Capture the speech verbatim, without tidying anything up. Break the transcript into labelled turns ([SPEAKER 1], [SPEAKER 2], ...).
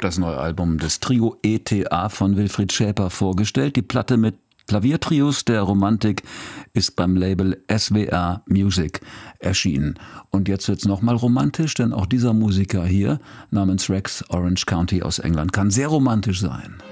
[SPEAKER 1] das neue Album des Trio E T A von Wilfried Schäper vorgestellt. Die Platte mit Klaviertrios der Romantik ist beim Label S W R Music erschienen. Und jetzt wird's nochmal romantisch, denn auch dieser Musiker hier namens Rex Orange County aus England kann sehr romantisch sein.